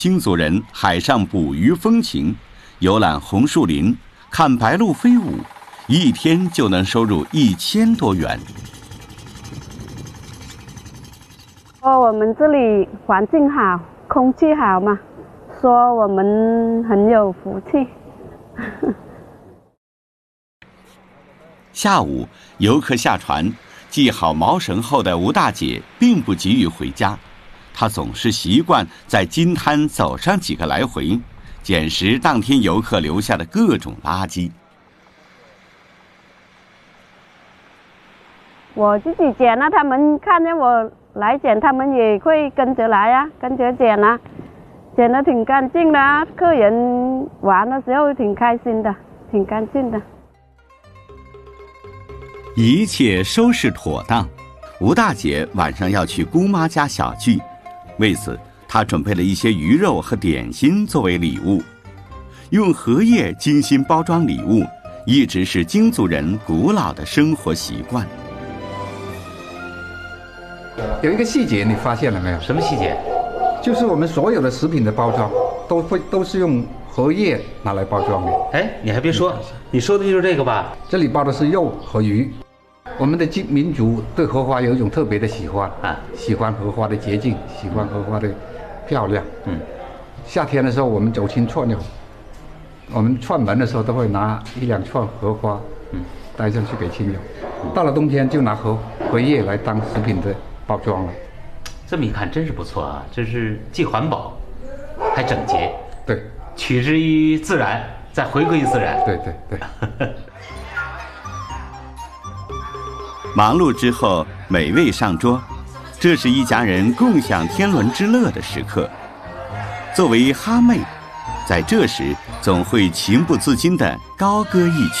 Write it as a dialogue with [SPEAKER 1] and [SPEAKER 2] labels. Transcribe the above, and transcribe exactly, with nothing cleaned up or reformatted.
[SPEAKER 1] 金族人海上捕鱼风情，游览红树林，看白鹭飞舞，一天就能收入一千多元。
[SPEAKER 2] 说我们这里环境好，空气好嘛，说我们很有福气。
[SPEAKER 1] 下午，游客下船，系好锚绳后的吴大姐并不急于回家，她总是习惯在金滩走上几个来回，捡拾当天游客留下的各种垃圾。
[SPEAKER 2] 我自己捡了，他们看见我来捡，他们也会跟着来啊，跟着捡啊，捡得挺干净的啊，客人玩的时候挺开心的，挺干净的。
[SPEAKER 1] 一切收拾妥当，吴大姐晚上要去姑妈家小聚，为此她准备了一些鱼肉和点心作为礼物。用荷叶精心包装礼物，一直是金族人古老的生活习惯。
[SPEAKER 3] 有一个细节你发现了没有？
[SPEAKER 4] 什么细节？
[SPEAKER 3] 就是我们所有的食品的包装都会都是用荷叶拿来包装的。
[SPEAKER 4] 哎，你还别说，你说的就是这个吧？
[SPEAKER 3] 这里包的是肉和鱼。我们的金民族对荷花有一种特别的喜欢啊，喜欢荷花的洁净，喜欢荷花的漂亮。嗯，夏天的时候我们走亲串友，我们串门的时候都会拿一两串荷花，嗯，带上去给亲友。到了冬天就拿荷荷叶来当食品的包装了。
[SPEAKER 4] 这么一看真是不错啊，这是既环保还整洁。
[SPEAKER 3] 对，
[SPEAKER 4] 取之于自然，再回归自然。
[SPEAKER 3] 对对对。
[SPEAKER 1] 忙碌之后，美味上桌，这是一家人共享天伦之乐的时刻。作为哈妹，在这时总会情不自禁地高歌一曲。